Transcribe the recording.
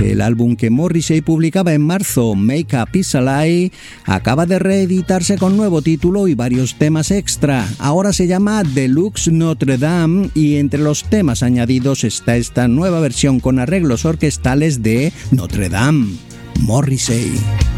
El álbum que Morrissey publicaba en marzo, Make a Peace a Lie, acaba de reeditarse con nuevo título y varios temas extra. Ahora se llama Deluxe Notre Dame y entre los temas añadidos está esta nueva versión con arreglos orquestales de Notre Dame, Morrissey.